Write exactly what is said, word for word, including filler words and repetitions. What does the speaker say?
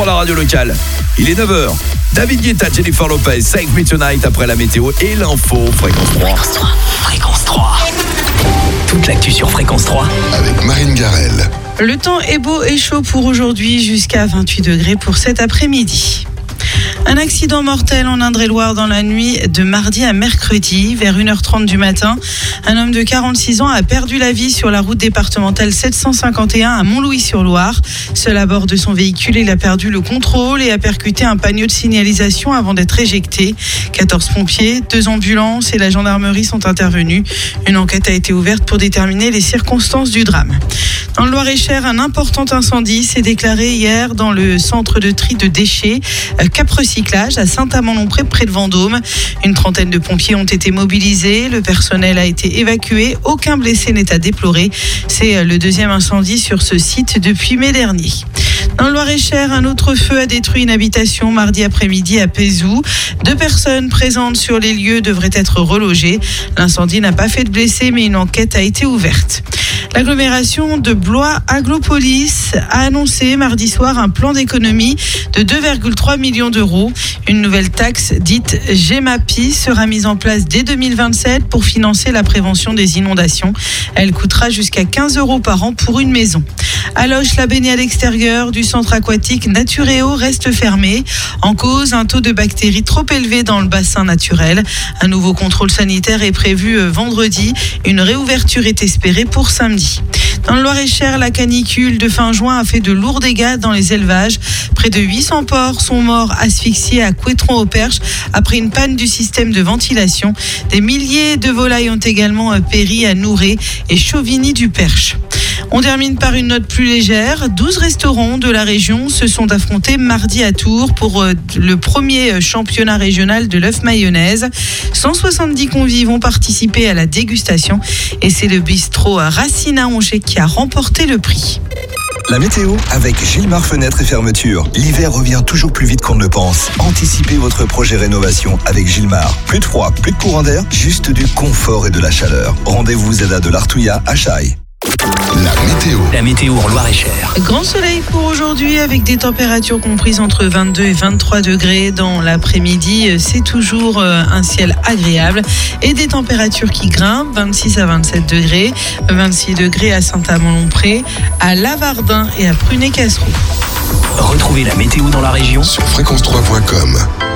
Pour la radio locale, il est neuf heures. David Guetta, Jennifer Lopez, Save Me Tonight après la météo et l'info. Fréquence trois. Fréquence trois. Fréquence trois. Toute l'actu sur Fréquence trois. Avec Marine Garel. Le temps est beau et chaud pour aujourd'hui, jusqu'à vingt-huit degrés pour cet après-midi. Un accident mortel en Indre-et-Loire dans la nuit de mardi à mercredi, vers une heure trente du matin. Un homme de quarante-six ans a perdu la vie sur la route départementale sept cent cinquante et un à Montlouis-sur-Loire. Seul à bord de son véhicule, il a perdu le contrôle et a percuté un panneau de signalisation avant d'être éjecté. quatorze pompiers, deux ambulances et la gendarmerie sont intervenus. Une enquête a été ouverte pour déterminer les circonstances du drame. Dans le Loir-et-Cher, un important incendie s'est déclaré hier dans le centre de tri de déchets Cap Recyclage à Saint-Amand-Lompré, près de Vendôme. Une trentaine de pompiers ont été mobilisés. Le personnel a été évacué. Aucun blessé n'est à déplorer. C'est le deuxième incendie sur ce site depuis mai dernier. Dans le Loir-et-Cher, un autre feu a détruit une habitation mardi après-midi à Pézou. Deux personnes présentes sur les lieux devraient être relogées. L'incendie n'a pas fait de blessés, mais une enquête a été ouverte. L'agglomération de Blois-Aglopolis a annoncé mardi soir un plan d'économie de deux virgule trois millions d'euros. Une nouvelle taxe dite Gemapi sera mise en place dès deux mille vingt-sept pour financer la prévention des inondations. Elle coûtera jusqu'à quinze euros par an pour une maison. À Loches, la baignade extérieure du centre aquatique Naturéo reste fermée. En cause, un taux de bactéries trop élevé dans le bassin naturel. Un nouveau contrôle sanitaire est prévu vendredi. Une réouverture est espérée pour samedi. Dans le Loir-et-Cher, la canicule de fin juin a fait de lourds dégâts dans les élevages. Près de huit cents porcs sont morts asphyxiés à Couétron-au-Perche après une panne du système de ventilation. Des milliers de volailles ont également péri à Nouret et Chauvigny-du-Perche. On termine par une note plus légère. douze restaurants de la région se sont affrontés mardi à Tours pour le premier championnat régional de l'œuf mayonnaise. cent soixante-dix convives ont participé à la dégustation et c'est le bistrot Racine à Angers qui a remporté le prix. La météo avec Gilmar Fenêtres et Fermetures. L'hiver revient toujours plus vite qu'on ne le pense. Anticipez votre projet rénovation avec Gilmar. Plus de froid, plus de courant d'air, juste du confort et de la chaleur. Rendez-vous Zeda de l'Artouillat à Chaille. La météo. La météo en Loir-et-Cher. Grand soleil pour aujourd'hui avec des températures comprises entre vingt-deux et vingt-trois degrés. Dans l'après-midi, c'est toujours un ciel agréable et des températures qui grimpent, vingt-six à vingt-sept degrés, vingt-six degrés à Saint-Amand-Lompré, à Lavardin et à Prunay-Casseroux. Retrouvez la météo dans la région Sur fréquence trois point com.